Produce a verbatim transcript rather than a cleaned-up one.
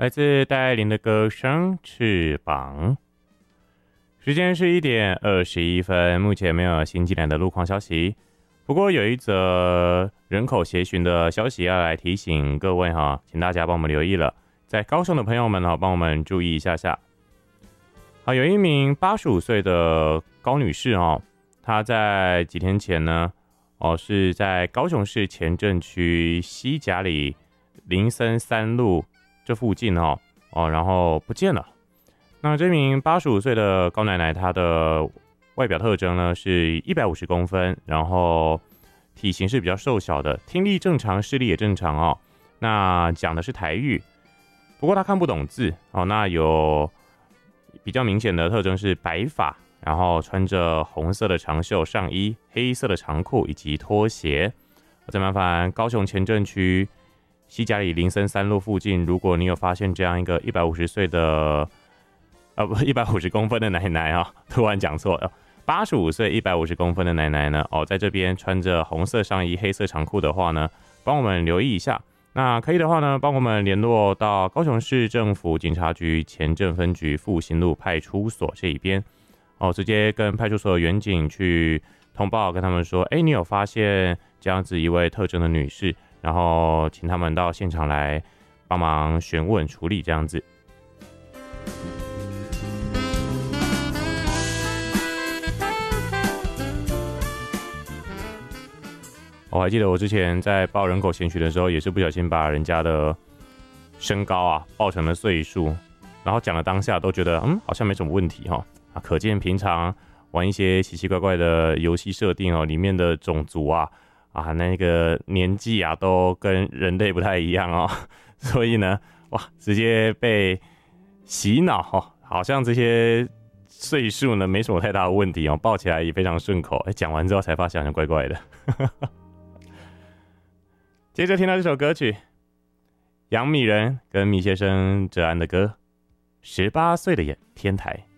来自戴爱玲的歌声《翅膀》。时间是一点二十一分，目前没有新进来的路况消息。不过有一则人口协寻的消息要来提醒各位哈，请大家帮我们留意了。在高雄的朋友们哈，帮我们注意一下下。好，有一名八十五岁的高女士哈，她在几天前呢，哦是在高雄市前镇区西甲里林森三路这附近哦哦，然后不见了。那这名八十五岁的高奶奶，她的外表特征呢是一百五十公分，然后体型是比较瘦小的，听力正常，视力也正常哦。那讲的是台语，不过她看不懂字哦。那有比较明显的特征是白发，然后穿着红色的长袖上衣、黑色的长裤以及拖鞋。再麻烦高雄前镇区西甲里林森三路附近，如果你有发现这样一个一百五十岁的，呃不，一百五十公分的奶奶啊，突然讲错了，八十五岁一百五十公分的奶奶呢，哦，在这边穿着红色上衣、黑色长裤的话呢，帮我们留意一下。那可以的话呢，帮我们联络到高雄市政府警察局前镇分局复兴路派出所这一边，哦，直接跟派出所员警去通报，跟他们说，哎，你有发现这样子一位特征的女士。然后请他们到现场来帮忙询问处理这样子。我还记得我之前在报人口闲询的时候，也是不小心把人家的身高啊报成了岁数，然后讲了当下都觉得嗯好像没什么问题哈啊，可见平常玩一些奇奇怪怪的游戏设定哦，里面的种族啊。啊，那个年纪啊，都跟人类不太一样哦，所以呢，哇，直接被洗脑哦，好像这些岁数呢没什么太大的问题哦，报起来也非常顺口。哎，讲完之后才发现好像怪怪的。接着听到这首歌曲，杨米人跟米先生哲安的歌《十八岁的天台》。